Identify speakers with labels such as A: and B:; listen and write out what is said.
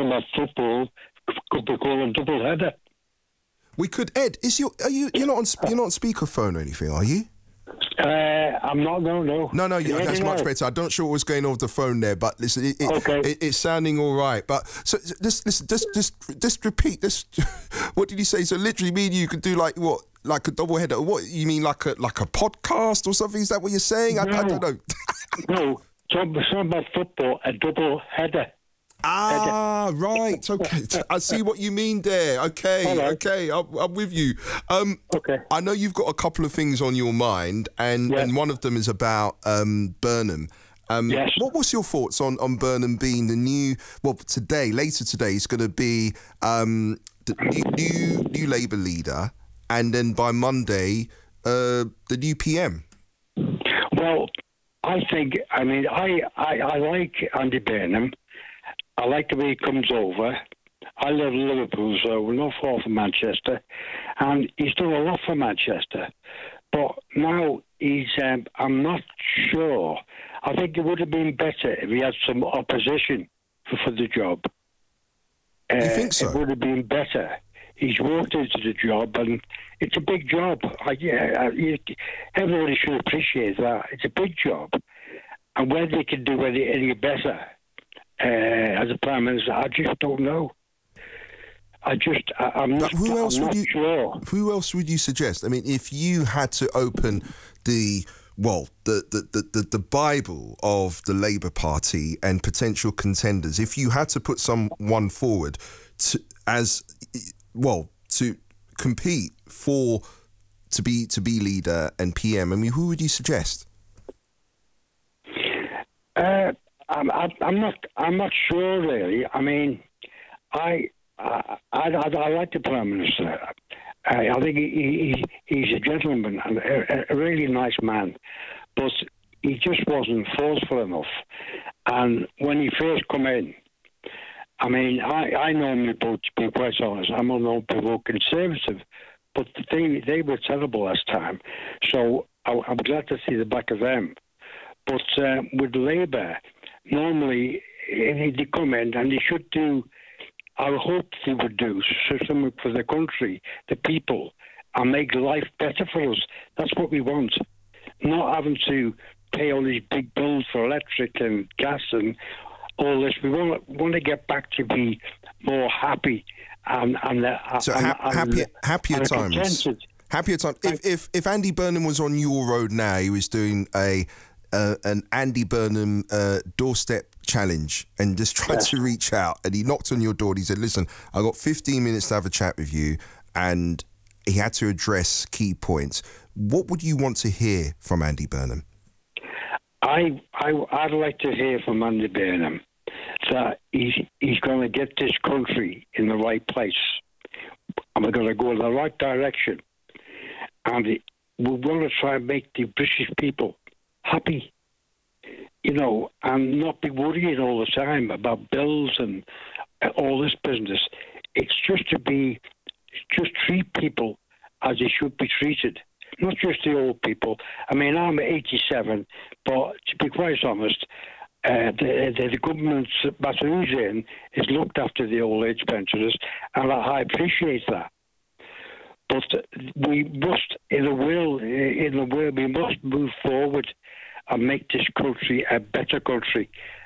A: talking about football, could be called a double header.
B: We could, Ed. You're not on speakerphone or anything, are you?
A: I'm not. No.
B: No. That's much better. I'm not sure what's going on with the phone there, but listen, it's sounding all right. But so just repeat this. What did you say? So literally, me and you could do like what? Like a double header? What you mean? Like a podcast or something? Is that what you're saying? I don't know.
A: No, talking about football, a double header.
B: Right. Okay, I see what you mean there. Okay, right. Okay, I'm with you.
A: Okay.
B: I know you've got a couple of things on your mind, and one of them is about Burnham.
A: Yes.
B: What's your thoughts on Burnham being the new? Well, later today, is going to be the new Labour leader, and then by Monday, the new PM.
A: Well, I like Andy Burnham. I like the way he comes over. I live in Liverpool, so we're not far from Manchester. And he's done a lot for Manchester. But now I'm not sure. I think it would have been better if he had some opposition for the job.
B: You think so?
A: It would have been better. He's walked into the job, and it's a big job. Everybody should appreciate that. It's a big job. And whether he can do any better as a Prime Minister, I just don't know. I'm not sure.
B: Who else would you suggest? I mean, if you had to open the Bible of the Labour Party and potential contenders, if you had to put someone forward to compete to be leader and PM, I mean, who would you suggest?
A: I'm not sure really. I mean, I like the Prime Minister. I think he's a gentleman and a really nice man, but he just wasn't forceful enough. And when he first come in, I mean, I normally vote, to be quite honest, I'm a non-vote conservative, but they were terrible last time. So I'm glad to see the back of them. But with Labour, normally they come in and they should do, I hope they would do something for the country, the people, and make life better for us. That's what we want. Not having to pay all these big bills for electric and gas and all this. We want to get back to be more happy happier times. Contented.
B: Happier times. If Andy Burnham was on your road now, he was doing an Andy Burnham doorstep challenge and just tried to reach out, and he knocked on your door and he said, listen, I got 15 minutes to have a chat with you, and he had to address key points. What would you want to hear from Andy Burnham?
A: I'd like to hear from Andy Burnham that he's going to get this country in the right place, and we're going to go in the right direction, and we want to try and make the British people happy, and not be worrying all the time about bills and all this business. It's just treat people as they should be treated, not just the old people. I mean, I'm 87, but to be quite honest, the government that who's in is looked after the old age pensioners, and I appreciate that. But we must, in the world, we must move forward and make this country a better country.